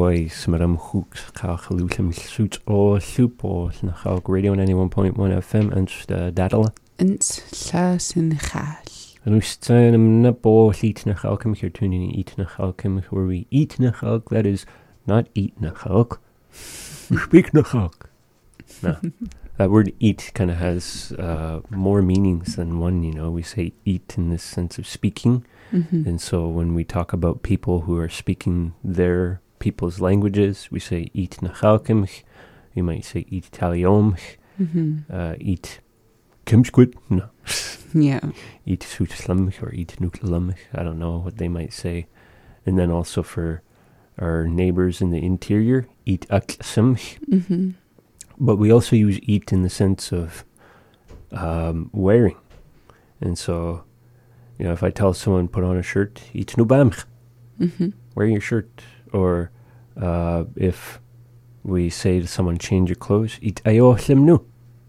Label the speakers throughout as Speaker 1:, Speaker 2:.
Speaker 1: boy smaram hooks kalkalutim suits or soup or nachalk radio 91.1 FM and dadala.
Speaker 2: And Slasin Chas.
Speaker 1: And we stand in the ball eat nachalkim here tuning in eat nachalkim where we eat nachalk, that is not eat nachalk. We speak nachalk. No. That word eat kind of has more meanings than one, you know. We say eat in this sense of speaking. Mm-hmm. And so when we talk about people who are speaking their people's languages, we say eat nachalkimch. You might say eat taliomch. Eat kimsquid. No.
Speaker 2: Yeah.
Speaker 1: Eat sutslamch or eat nuklamch. I don't know what they might say. And then also for our neighbors in the interior, eat aksamch. Mm-hmm. But we also use eat in the sense of wearing. And so, you know, if I tell someone put on a shirt, eat nubamch, wear your shirt. Or if we say to someone, change your clothes, eat ayoslim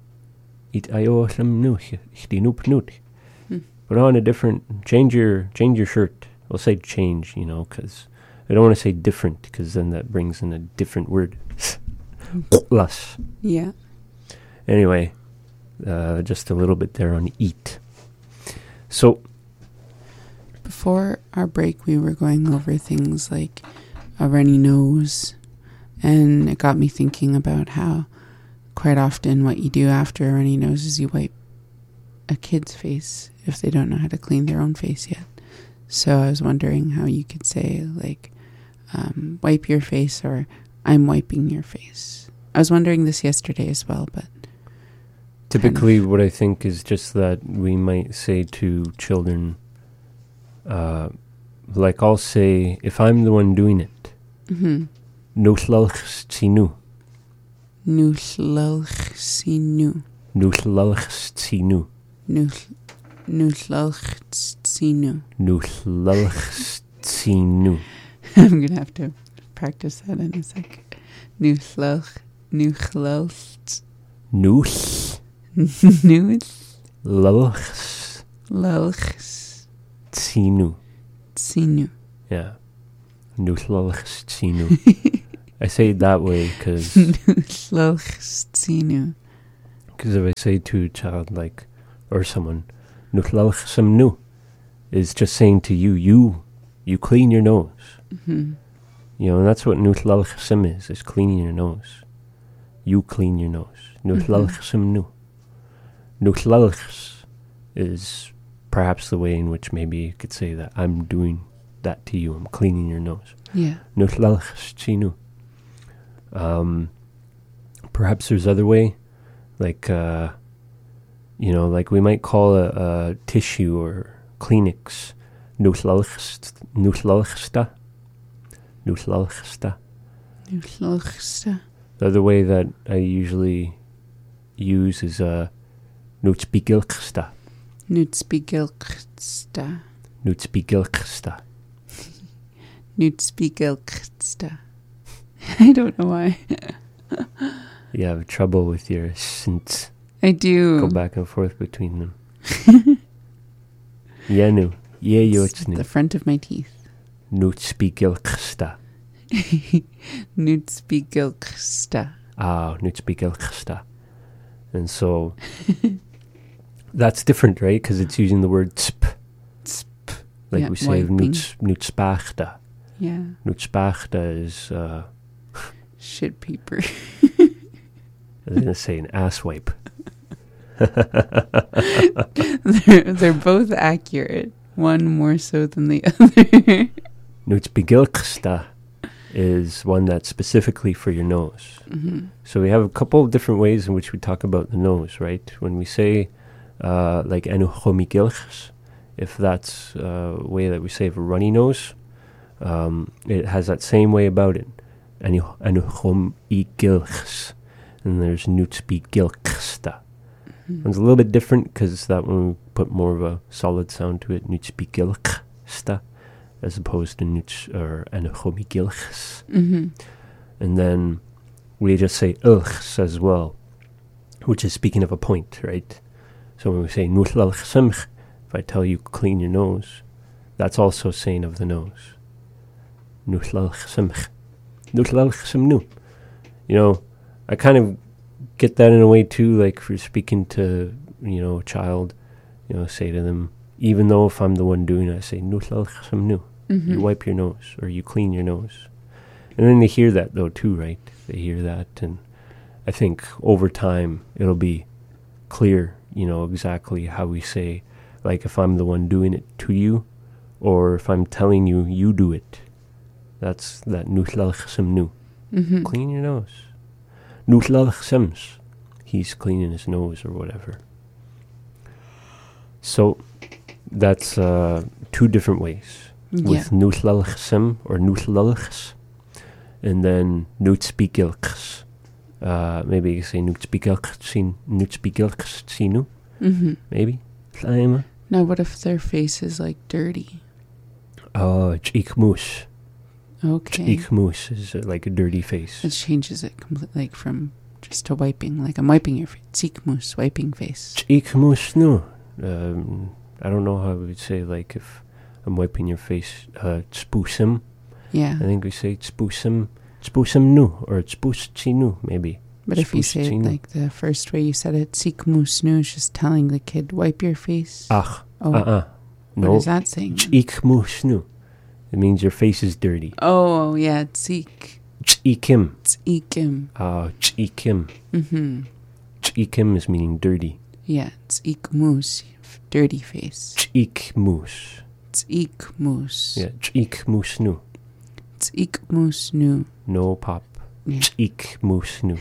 Speaker 1: nu, put on a different, change your shirt. We'll say change, you know, because I don't want to say different, because then that brings in a different word. Less.
Speaker 2: Yeah.
Speaker 1: Anyway, just a little bit there on eat. So,
Speaker 2: before our break, we were going over things like a runny nose, and it got me thinking about how quite often what you do after a runny nose is you wipe a kid's face if they don't know how to clean their own face yet. So I was wondering how you could say, like, wipe your face, or I'm wiping your face. I was wondering this yesterday as well, but
Speaker 1: typically what I think is just that we might say to children, like I'll say, if I'm the one doing it, Nuslalchsinu.
Speaker 2: Nuslalchsinu.
Speaker 1: Nuslalchsinu.
Speaker 2: Nuslalchsinu.
Speaker 1: Nuslalchsinu.
Speaker 2: I'm going to have to practice that in a second. Nuslalchs.
Speaker 1: Nus. Lalchs.
Speaker 2: Lalchs.
Speaker 1: Tsinu.
Speaker 2: Tsinu.
Speaker 1: Yeah. Nuslalchsinu. I say it that way because
Speaker 2: Nuslalchsinu.
Speaker 1: Because if I say to a child, like, or someone, Nuslalchsamnu, is just saying to you clean your nose. Mm-hmm. You know, and that's what Nuslalchsim is cleaning your nose. You clean your nose. Nuslalchsimnu. Nuslalchs is perhaps the way in which maybe you could say that I'm doing that to you. I'm cleaning your nose.
Speaker 2: Yeah.
Speaker 1: Nuslalchsinu. Perhaps there's other way, like, you know, like we might call a tissue or Kleenex Nuslalchsta. Nuslalchsta. The other way that I usually use is Nutspiegelchsta.
Speaker 2: Nutspiegelchsta.
Speaker 1: Nutspiegelchsta.
Speaker 2: Nutspiegelchsta. I don't know why.
Speaker 1: You have trouble with your sints.
Speaker 2: I do.
Speaker 1: Go back and forth between them. Yenu.
Speaker 2: It's the front of my teeth.
Speaker 1: Nutspiegelchsta.
Speaker 2: Nutspiegelchsta.
Speaker 1: Nutspiegelchsta. And so that's different, right? Because it's using the word sp. Like we say nutspachta.
Speaker 2: Yeah.
Speaker 1: Nutspachta is
Speaker 2: shit paper.
Speaker 1: I was going to say an ass wipe.
Speaker 2: They're both accurate. One more so than the other.
Speaker 1: Nutspiegelchsta is one that's specifically for your nose. Mm-hmm. So we have a couple of different ways in which we talk about the nose, right? When we say like enuchomigelchs, if that's a way that we say of a runny nose, it has that same way about it. Enuchomigelchs. And there's Nutspiegelchsta. Mm-hmm. It's a little bit different because that one we put more of a solid sound to it, Nutspiegelchsta, as opposed to Enuchomigelchs. Mm-hmm. And then we just say ilchs as well, which is speaking of a point, right? So when we say Nuslalchsimch, if I tell you clean your nose, that's also saying of the nose. Nuslalchsimch. Nutlalchsam nu. I kind of get that in a way too, like for speaking to, a child, say to them, even though if I'm the one doing it, I say, Nutlalchsam nu. You wipe your nose, or you clean your nose. And then they hear that though too, right? They hear that, and I think over time it'll be clear, exactly how we say, like if I'm the one doing it to you, or if I'm telling you, you do it. That's that Nutlalchsam nu. Clean your nose. Nutlalchsams. He's cleaning his nose or whatever. So that's 2 different ways. With Nutlalchsam or Nutlalchs, and then Nutspiegelchs. Maybe you say Nutspiegelchsinu. Maybe.
Speaker 2: Now, what if their face is like dirty?
Speaker 1: Chikmus.
Speaker 2: Okay.
Speaker 1: Chikmus is like a dirty face.
Speaker 2: It changes it completely, like from just to wiping. Like I'm wiping your face. Chikmus, wiping face.
Speaker 1: Chikmus, no. I don't know how we would say, like if I'm wiping your face, Tspusim.
Speaker 2: Yeah.
Speaker 1: I think we say Tspusim nu, or Tspusinu, maybe.
Speaker 2: But if you say it like the first way you said it, Chikmus nu, is just telling the kid, wipe your face.
Speaker 1: No.
Speaker 2: What is that saying?
Speaker 1: Chikmus nu. It means your face is dirty.
Speaker 2: Oh, yeah, Tsik.
Speaker 1: Chikim.
Speaker 2: Tsikim.
Speaker 1: Chikim. Chikim is meaning dirty.
Speaker 2: Yeah, Tsikmus, dirty face.
Speaker 1: Chikmus.
Speaker 2: Tsikmus.
Speaker 1: Yeah, chikmus nu.
Speaker 2: Tsikmus nu.
Speaker 1: No pop.
Speaker 2: Yeah.
Speaker 1: Chikmus nu.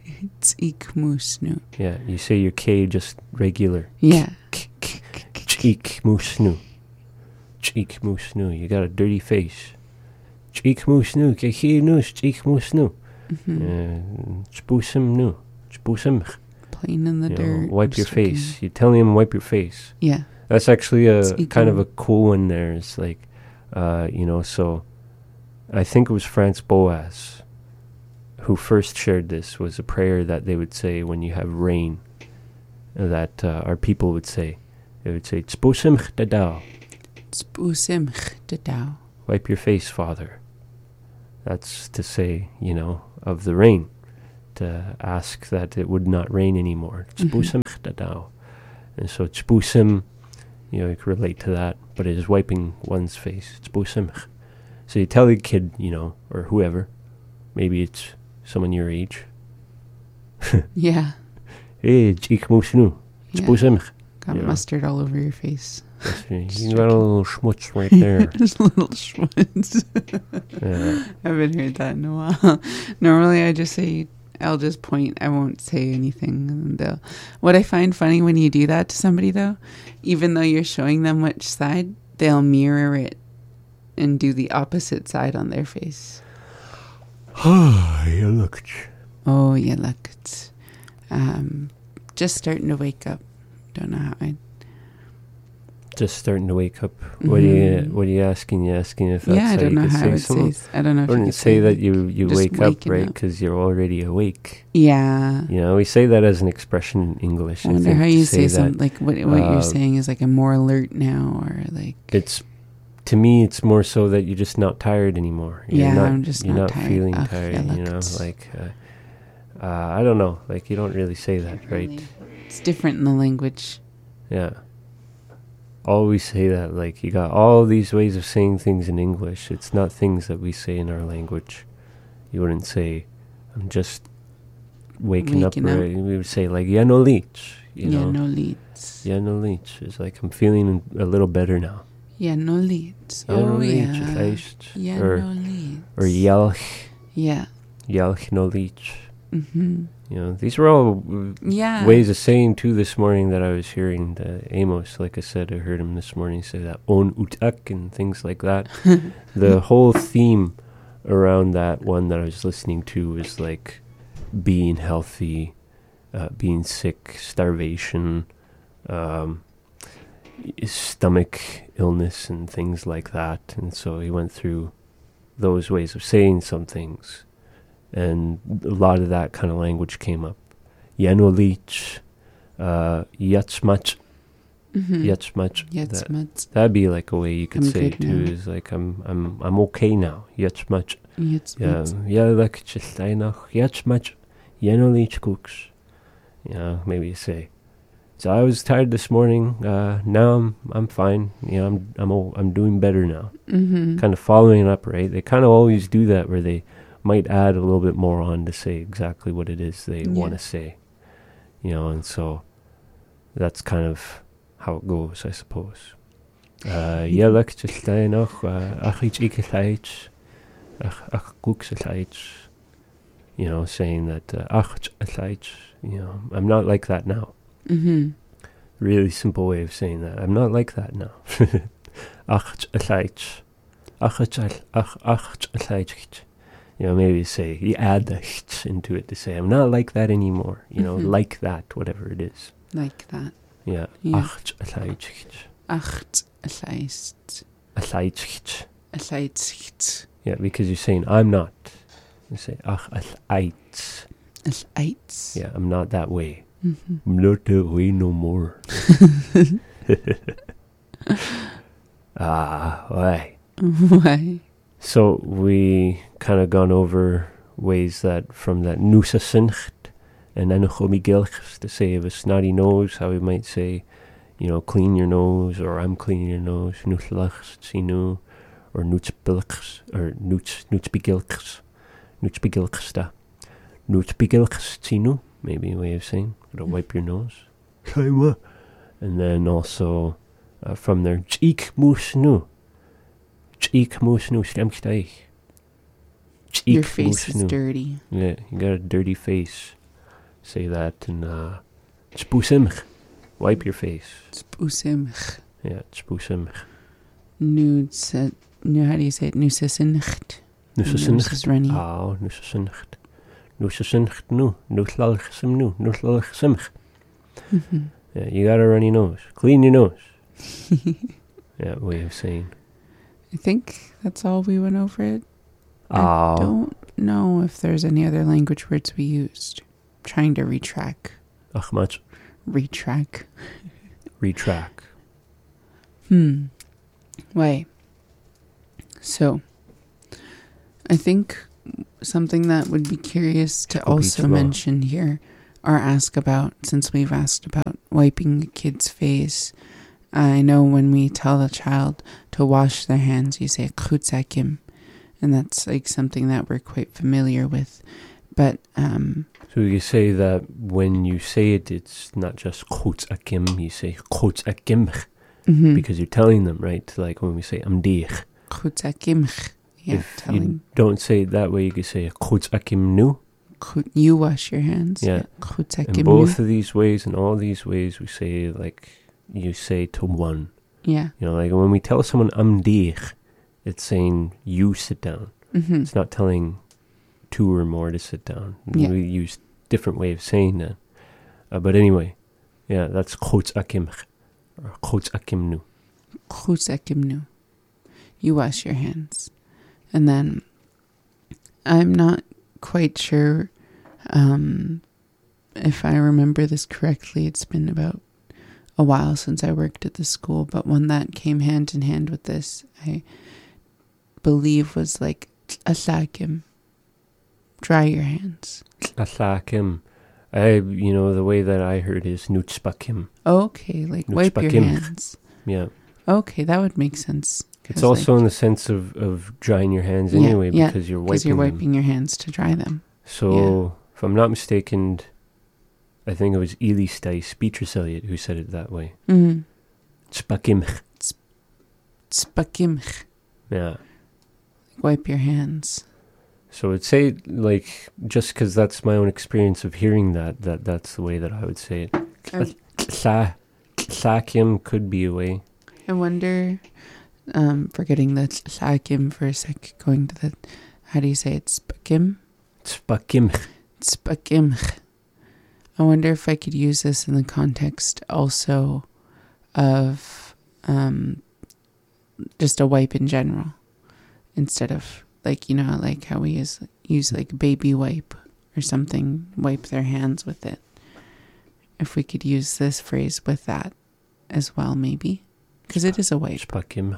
Speaker 2: Tsikmus nu.
Speaker 1: Yeah, you say your K just regular.
Speaker 2: Yeah.
Speaker 1: Chikmus nu. Chikmus nu. You got a dirty face. Chikmus nu. Kechirnus. Chikmus nu. Spusum nu. Spusum.
Speaker 2: Playing in the dirt.
Speaker 1: Wipe your face. You're telling him wipe your face.
Speaker 2: Yeah.
Speaker 1: That's actually a kind of a cool one there. It's like, so I think it was Franz Boas who first shared this, was a prayer that they would say when you have rain, that our people would say. They would say, Tspusimch dadao.
Speaker 2: Tspusimch dadao.
Speaker 1: Wipe your face, Father. That's to say, of the rain, to ask that it would not rain anymore. Tspusimch dadao. And so tspusim, you can relate to that, but it is wiping one's face. Tspusimch. So you tell the kid, or whoever, maybe it's someone your age.
Speaker 2: Yeah.
Speaker 1: Hey, chikmusnu. Tspusimch.
Speaker 2: Got mustard all over your face.
Speaker 1: You got a little schmutz right there.
Speaker 2: Just a little schmutz.
Speaker 1: Yeah.
Speaker 2: I haven't heard that in a while. Normally I just say, I'll just point. I won't say anything. And what I find funny when you do that to somebody, though, even though you're showing them which side, they'll mirror it and do the opposite side on their face.
Speaker 1: Oh, you looked.
Speaker 2: Oh, you looked. Just starting to wake up. Don't know how I...
Speaker 1: Just starting to wake up. What are you asking? You asking if that's
Speaker 2: I don't know how I would
Speaker 1: say.
Speaker 2: I don't know if
Speaker 1: I wouldn't say that you wake up, right? Because you're already awake.
Speaker 2: Yeah.
Speaker 1: We say that as an expression in English.
Speaker 2: I wonder how you say something like what you're saying is like I'm more alert now, or like
Speaker 1: to me it's more so that you're just not tired anymore.
Speaker 2: I'm just
Speaker 1: you're
Speaker 2: not
Speaker 1: not feeling tired. I don't know. Like you don't really say that, right?
Speaker 2: Really. It's different in the language.
Speaker 1: Yeah. Always say that, like you got all these ways of saying things in English. It's not things that we say in our language. You wouldn't say, I'm just waking up. Right? We would say like, yeah, no leech.
Speaker 2: Yeah, no leech.
Speaker 1: Yeah, no leech. It's like, I'm feeling a little better now.
Speaker 2: Yeah, no leech.
Speaker 1: Yeah, no leech.
Speaker 2: Yeah, no leech.
Speaker 1: Or yelch.
Speaker 2: Yeah.
Speaker 1: Yelch no leech. These were all ways of saying too this morning that I was hearing Amos. Like I said, I heard him this morning say that on utak and things like that. The whole theme around that one that I was listening to was like being healthy, being sick, starvation, stomach illness and things like that. And so he went through those ways of saying some things. And a lot of that kind of language came up. Yanulich, yatsmach, yatsmach. That'd be like a way you could say it too. Is like I'm okay now. Yatsmach. Yeah, like just I know. Yet much, each cooks. Yeah, maybe you say. So I was tired this morning. Now I'm fine. I'm doing better now.
Speaker 2: Mm-hmm.
Speaker 1: Kind of following it up, right? They kind of always do that, where they might add a little bit more on to say exactly what it is they want to say. And so that's kind of how it goes, I suppose. Like just noch ach ich ach cooks saying that I'm not like that now.
Speaker 2: Mm-hmm.
Speaker 1: Really simple way of saying that. I'm not like that now. Maybe say you add the ch into it to say I'm not like that anymore. Like that, whatever it is.
Speaker 2: Like that.
Speaker 1: Yeah.
Speaker 2: Acht
Speaker 1: Yeah, because you're saying I'm not. You say ach Yeah, I'm not that way.
Speaker 2: Mm-hmm.
Speaker 1: I'm not that way no more. Why?
Speaker 2: Why?
Speaker 1: So we kind of gone over ways that from that nusa sincht and then gilchs to say of a snotty nose, how we might say, clean your nose, or I'm cleaning your nose, nuslachs tsinu, or nutsbilchs, or nutsbigilchs, nutsbigilchsta, nutsbigilchs tsinu, maybe a way of saying, wipe your nose. And then also from there, chik musnu.
Speaker 2: Your face is dirty.
Speaker 1: Yeah, you got a dirty face. Say that and tspusimch. Wipe your face.
Speaker 2: Tspusimch.
Speaker 1: Yeah, tspusimch.
Speaker 2: How do you say it? Nusasincht.
Speaker 1: Nusasincht.
Speaker 2: Is runny.
Speaker 1: Oh, nusasincht. Nusasincht nu. Nuslalchsim nu. Nuslalchsimch. Yeah, you got a runny nose. Clean your nose. Yeah, way of saying.
Speaker 2: I think that's all we went over it.
Speaker 1: Oh.
Speaker 2: I don't know if there's any other language words we used. I'm trying to retrack.
Speaker 1: Ach, much.
Speaker 2: Retrack. Wait. So, I think something that would be curious to also mention here or ask about, since we've asked about wiping a kid's face, I know when we tell a child to wash their hands, you say khutsakim, and that's like something that we're quite familiar with. But
Speaker 1: so you say that when you say it, it's not just khutsakim, you say khutsakim, because you're telling them, right? Like when we say amdich.
Speaker 2: Khutsakim. Yeah,
Speaker 1: if you don't say it that way, you could say khutsakim nu.
Speaker 2: You wash your hands.
Speaker 1: Yeah.
Speaker 2: Khutsakim
Speaker 1: in both of these ways, in all these ways, we say like you say to one.
Speaker 2: Yeah.
Speaker 1: Like when we tell someone amdich, it's saying you sit down.
Speaker 2: Mm-hmm.
Speaker 1: It's not telling two or more to sit down.
Speaker 2: Yeah.
Speaker 1: We use different way of saying that. But anyway, yeah, that's khutsakim or khutsakim nu.
Speaker 2: Khutsakim nu. You wash your hands. And then I'm not quite sure if I remember this correctly. It's been about a while since I worked at the school, but one that came hand in hand with this, I believe, was like asakim. Dry your hands.
Speaker 1: Asakim. The way that I heard is nutspakim.
Speaker 2: Okay, like wipe your hands.
Speaker 1: Yeah.
Speaker 2: Okay, that would make sense.
Speaker 1: It's also in the sense of drying your hands anyway, because you're wiping
Speaker 2: your hands to dry them.
Speaker 1: So, if I'm not mistaken, I think it was Eli Stice, Beatrice Eliot, who said it that way.
Speaker 2: Mm-hmm.
Speaker 1: Spakimch.
Speaker 2: Spakimch.
Speaker 1: Yeah.
Speaker 2: Wipe your hands.
Speaker 1: So I'd say, like, just because that's my own experience of hearing that's the way that I would say it. Sakim could be a way.
Speaker 2: I wonder, forgetting the sakim for a sec, going to the, how do you say it, spakim?
Speaker 1: Spakimch.
Speaker 2: Spakimch. I wonder if I could use this in the context also of just a wipe in general, instead of like how we use like baby wipe or something, wipe their hands with it. If we could use this phrase with that as well, maybe, because it is a wipe.
Speaker 1: Spakimch.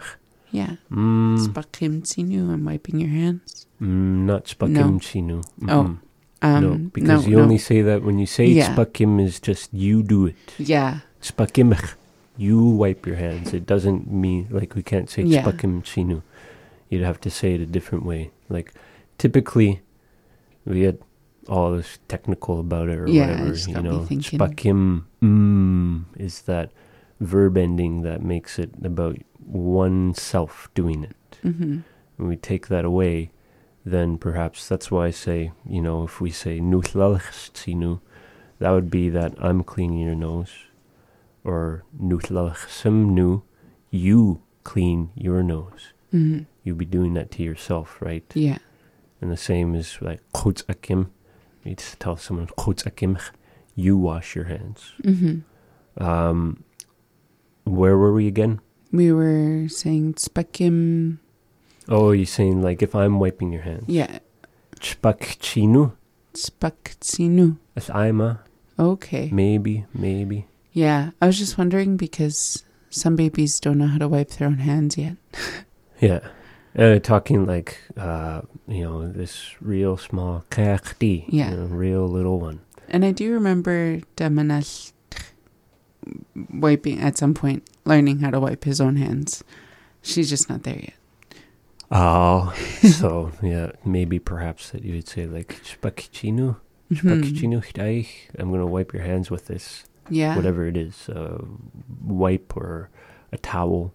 Speaker 2: Yeah.
Speaker 1: Mm,
Speaker 2: Spakim tsinu and wiping your hands.
Speaker 1: not spakim chinu.
Speaker 2: Oh.
Speaker 1: No, because you only say that when you say spakim is just you do it.
Speaker 2: Yeah.
Speaker 1: Spakimch, you wipe your hands. It doesn't mean, like, we can't say spakim chinu. You'd have to say it a different way. Like, typically, we get all this technical about it or whatever. You know, spakim is that verb ending that makes it about oneself doing it.
Speaker 2: Mm-hmm.
Speaker 1: When we take that away, then perhaps that's why I say, you know, if we say nutlalchsinu, that would be that I'm cleaning your nose. Or nutlalchsimnu, you clean your nose.
Speaker 2: Mm-hmm.
Speaker 1: You'd be doing that to yourself, right?
Speaker 2: Yeah.
Speaker 1: And the same is like chutzakim. You just tell someone chutzakim, you wash your hands.
Speaker 2: Mm-hmm.
Speaker 1: Where were we again?
Speaker 2: We were saying spakim.
Speaker 1: Oh, you're saying like if I'm wiping your hands.
Speaker 2: Yeah.
Speaker 1: Chpakchinu.
Speaker 2: Spaktsinu.
Speaker 1: As Ima.
Speaker 2: Okay.
Speaker 1: Maybe.
Speaker 2: Yeah. I was just wondering because some babies don't know how to wipe their own hands yet.
Speaker 1: Yeah. Talking like, you know, this real small kakti.
Speaker 2: Yeah.
Speaker 1: You know, real little one.
Speaker 2: And I do remember Damanal wiping at some point, learning how to wipe his own hands. She's just not there yet.
Speaker 1: Oh, so yeah, maybe perhaps that you would say like spakchinu, I'm going to wipe your hands with this, whatever it is, wipe or a towel.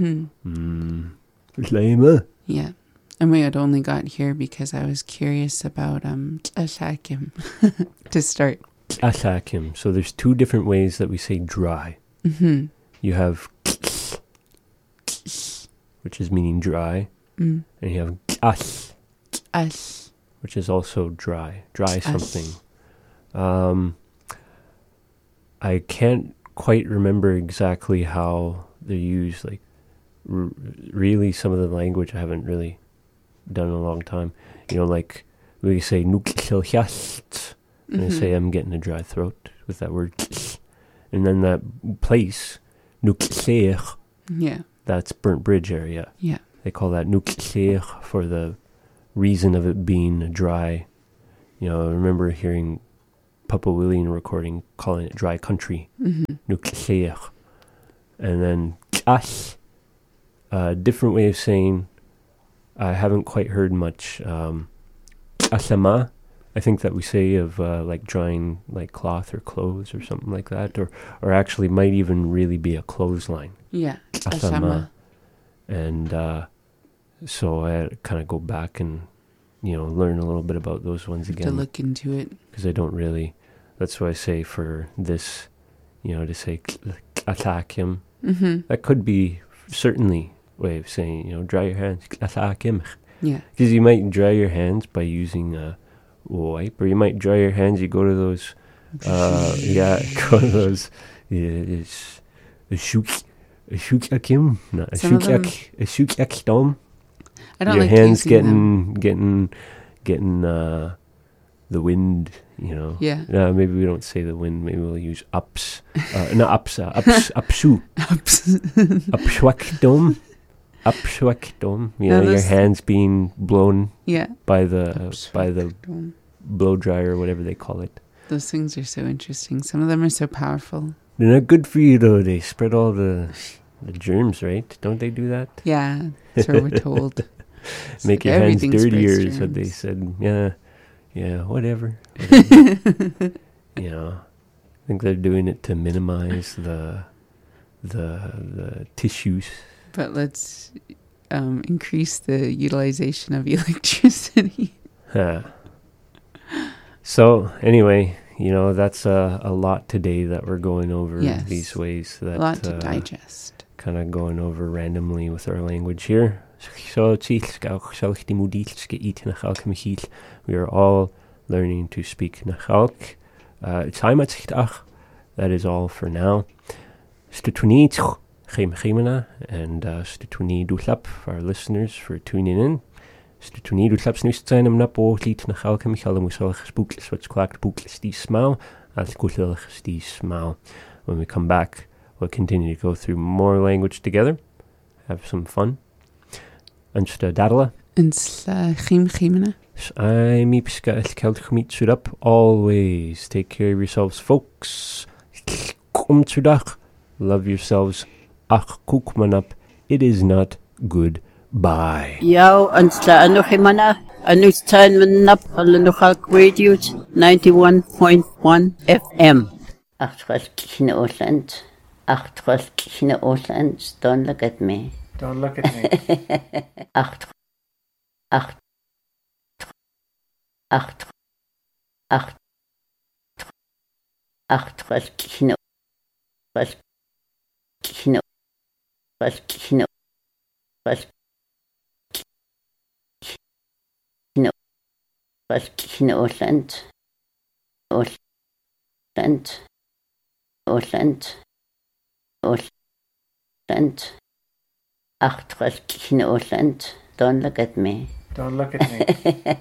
Speaker 2: Yeah, and we had only got here because I was curious about asakim to start.
Speaker 1: Asakim. So there's two different ways that we say dry.
Speaker 2: Mm-hmm.
Speaker 1: You have which is meaning dry. And you have as, which is also dry something. I can't quite remember exactly how they're used. Like, really, some of the language I haven't really done in a long time. You know, like we say nukilhyast, and I say I'm getting a dry throat with that word, and then that place nukseer, that's Burnt Bridge area.
Speaker 2: Yeah.
Speaker 1: They call that nukseer for the reason of it being dry. You know, I remember hearing Papa Willie in a recording calling it dry country. Nukseer. And then as, a different way of saying, I haven't quite heard much. Asama, I think that we say of like drying like cloth or clothes or something like that. Or actually might even really be a clothesline.
Speaker 2: Yeah.
Speaker 1: Asama. And so I kind of go back and, you know, learn a little bit about those ones again.
Speaker 2: To look into it.
Speaker 1: Because I don't really, that's why I say for this, you know, to say attack him. That could be certainly a way of saying, you know, dry your hands. Attack him.
Speaker 2: Yeah.
Speaker 1: Because you might dry your hands by using a wipe, or you might dry your hands, you go to those, go to those, it's a shukakim, not a shukakdom.
Speaker 2: I don't
Speaker 1: your
Speaker 2: like
Speaker 1: hands
Speaker 2: using
Speaker 1: getting the wind, you know.
Speaker 2: Yeah.
Speaker 1: Maybe we don't say the wind. Maybe we'll use ups. Upshu. Upshwakdom. Upshwakdom. You know, your hands being blown.
Speaker 2: Yeah.
Speaker 1: By the blow dryer or whatever they call it.
Speaker 2: Those things are so interesting. Some of them are so powerful.
Speaker 1: They're not good for you though. They spread all the germs, right? Don't they do that?
Speaker 2: Yeah, that's what we're told.
Speaker 1: Make your hands dirtier is what they said. Yeah, whatever. You know, I think they're doing it to minimize the tissues.
Speaker 2: But let's increase the utilization of electricity.
Speaker 1: So anyway, you know, that's a lot today that we're going over.
Speaker 2: Yes.
Speaker 1: These ways that
Speaker 2: a lot to digest.
Speaker 1: Kind of going over randomly with our language here. We are all learning to speak Nachalk. That is all for now. And Stutuni Dutlap for our listeners for tuning in. Stutuni Dutlap Snustain am Napo Lied Nachalk Michal Musal Spookles what's clacked bookles die smile as Kutel die smile. When we come back, we'll continue to go through more language together, have some fun. Ansta Dadala.
Speaker 2: And Chimena.
Speaker 1: I mipska el up. Always take care of yourselves, folks. Kumtsudach. Love yourselves. Ach kukmanap. It is not good. Bye.
Speaker 3: Yao ansla Chimana. Anustan manap Halanuchak Radio 91.1 FM. Achtrol Kina Oland. Achtrol Kina Oland. Don't look at me.
Speaker 4: Don't look at me.
Speaker 3: Acht. Achtrol Kina Oland. Achtrol Kina Oland. Don't look at me.
Speaker 4: Don't look at me.